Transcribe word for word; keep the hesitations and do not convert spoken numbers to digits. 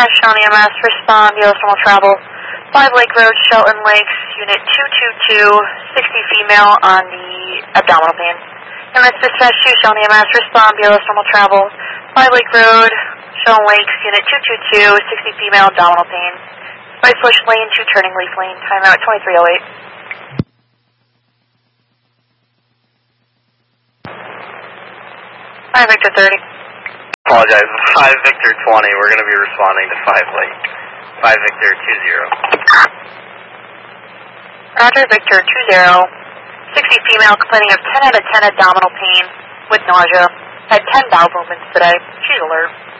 Dispatch, Shawnee M S, respond, Yellow Normal Travel, five Lake Road, Shelton Lakes, Unit two two two, sixty female on the abdominal pain. M S Dispatch to Shawnee M S, respond, Yellow Normal Travel, five Lake Road, Shelton Lakes, Unit two two two, sixty female, abdominal pain. Right switch lane, two turning leaf lane, timeout twenty-three oh eight. five Victor thirty. Apologize, five Victor twenty, we're going to be responding to five Lake. five Victor two zero. Roger, Victor two zero. sixty female complaining of ten out of ten abdominal pain with nausea. Had ten bowel movements today. She's alert.